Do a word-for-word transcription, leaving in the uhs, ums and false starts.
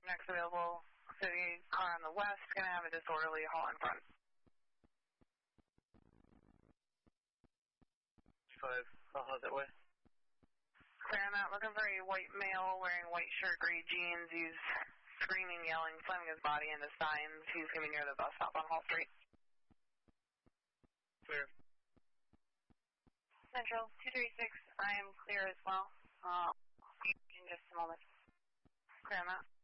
next available city car on the west, going to have a disorderly haul in front. Five, I'll head that way. Clear on that. Looking for a white male wearing white shirt, gray jeans. He's screaming, yelling, slamming his body into signs. He's going to be near the bus stop on Hall Street. Clear. Central two three six, I am clear as well. Uh, in just a moment. Clear on that.